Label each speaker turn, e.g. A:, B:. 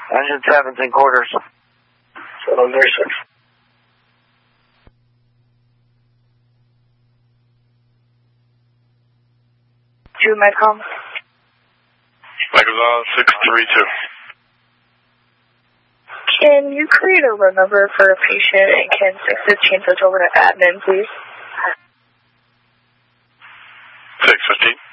A: Engine 7's in quarters. 736.
B: Two Medcom.
C: Microsoft 632.
B: Can you create a room number for a patient and can 615 switch over to admin, please?
C: 615.